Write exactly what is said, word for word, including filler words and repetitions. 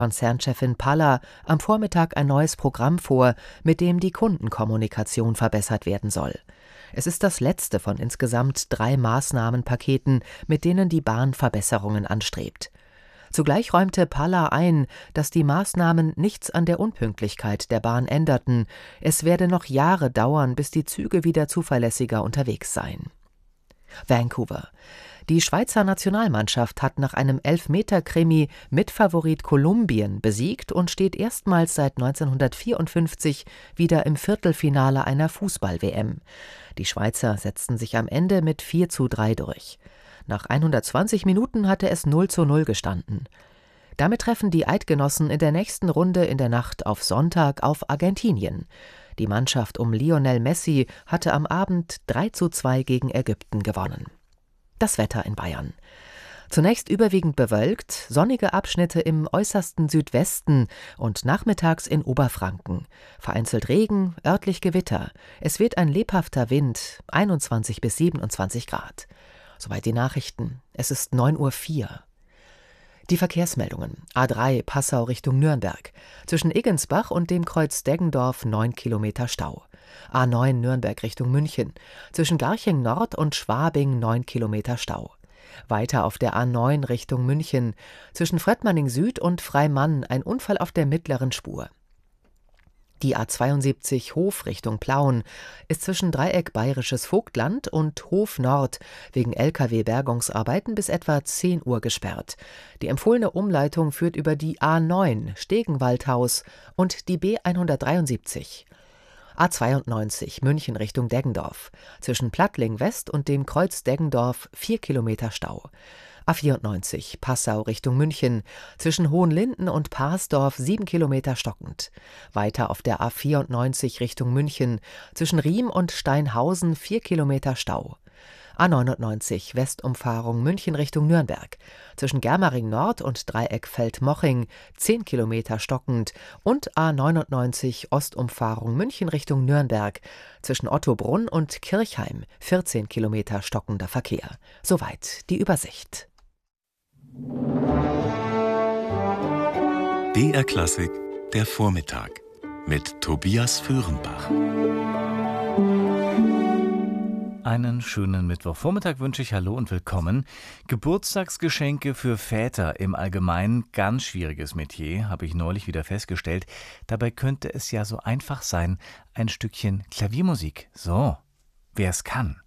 Konzernchefin Palla am Vormittag ein neues Programm vor, mit dem die Kundenkommunikation verbessert werden soll. Es ist das letzte von insgesamt drei Maßnahmenpaketen, mit denen die Bahn Verbesserungen anstrebt. Zugleich räumte Palla ein, dass die Maßnahmen nichts an der Unpünktlichkeit der Bahn änderten. Es werde noch Jahre dauern, bis die Züge wieder zuverlässiger unterwegs seien. Vancouver. Die Schweizer Nationalmannschaft hat nach einem Elfmeter-Krimi Mitfavorit Kolumbien besiegt und steht erstmals seit neunzehnhundertvierundfünfzig wieder im Viertelfinale einer Fußball-W M. Die Schweizer setzten sich am Ende mit vier zu drei durch. Nach hundertzwanzig Minuten hatte es null zu null gestanden. Damit treffen die Eidgenossen in der nächsten Runde in der Nacht auf Sonntag auf Argentinien. Die Mannschaft um Lionel Messi hatte am Abend drei zu zwei gegen Ägypten gewonnen. Das Wetter in Bayern. Zunächst überwiegend bewölkt, sonnige Abschnitte im äußersten Südwesten und nachmittags in Oberfranken. Vereinzelt Regen, örtlich Gewitter. Es weht ein lebhafter Wind, einundzwanzig bis siebenundzwanzig Grad. Soweit die Nachrichten. Es ist neun Uhr vier. Die Verkehrsmeldungen. A drei Passau Richtung Nürnberg. Zwischen Iggensbach und dem Kreuz Deggendorf neun Kilometer Stau. A neun Nürnberg Richtung München. Zwischen Garching Nord und Schwabing neun Kilometer Stau. Weiter auf der A neun Richtung München. Zwischen Fröttmanning Süd und Freimann ein Unfall auf der mittleren Spur. Die A zweiundsiebzig Hof Richtung Plauen ist zwischen Dreieck Bayerisches Vogtland und Hof Nord wegen L K W-Bergungsarbeiten bis etwa zehn Uhr gesperrt. Die empfohlene Umleitung führt über die A neun Stegenwaldhaus und die B hundertdreiundsiebzig. A zweiundneunzig München Richtung Deggendorf. Zwischen Plattling West und dem Kreuz Deggendorf vier Kilometer Stau. A vierundneunzig Passau Richtung München. Zwischen Hohenlinden und Parsdorf sieben Kilometer stockend. Weiter auf der A vierundneunzig Richtung München. Zwischen Riem und Steinhausen vier Kilometer Stau. A neunundneunzig Westumfahrung München Richtung Nürnberg. Zwischen Germering Nord und Dreieck Feldmoching zehn Kilometer stockend und A neunundneunzig Ostumfahrung München Richtung Nürnberg. Zwischen Ottobrunn und Kirchheim vierzehn Kilometer stockender Verkehr. Soweit die Übersicht. B R Klassik, der Vormittag mit Tobias Föhrenbach. Einen schönen Mittwochvormittag wünsche ich. Hallo und willkommen. Geburtstagsgeschenke für Väter im Allgemeinen, ganz schwieriges Metier, habe ich neulich wieder festgestellt. Dabei könnte es ja so einfach sein, ein Stückchen Klaviermusik. So, wer es kann.